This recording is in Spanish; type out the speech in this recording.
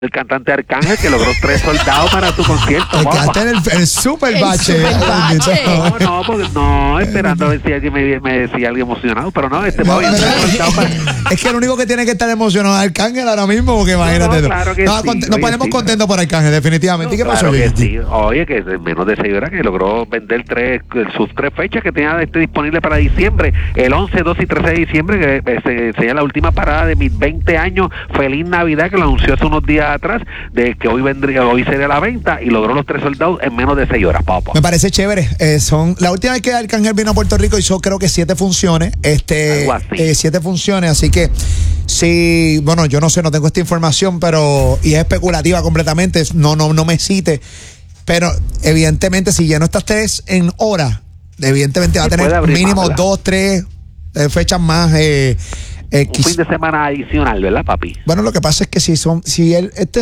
el cantante Arcángel, que logró 3 soldados para su concierto. Arcángel el super bache. No, porque no, esperando a ver si alguien me decía algo emocionado, pero no, Es que el único que tiene que estar emocionado es Arcángel ahora mismo, porque imagínate. Claro que nos ponemos contentos por Arcángel, definitivamente. ¿Y qué pasó? Que sí. Oye, que en menos de 6 horas que logró vender sus 3 fechas que tenía disponible para diciembre, el 11, 12 y 13 de diciembre, que sería la última parada de mis 20 años. Feliz Navidad, que lo anunció hace unos días atrás, de que hoy sería la venta, y logró los 3 soldados en menos de 6 horas, papá. Me parece chévere. La última vez que Arcángel vino a Puerto Rico hizo creo que 7 funciones. 7 funciones, así que sí, bueno, yo no sé, no tengo esta información, pero y es especulativa completamente, no me cite, pero evidentemente si lleno estas 3 en horas, evidentemente va a tener mínimo 2, 3 fechas más. Un fin de semana adicional, ¿verdad, papi? Bueno, lo que pasa es que si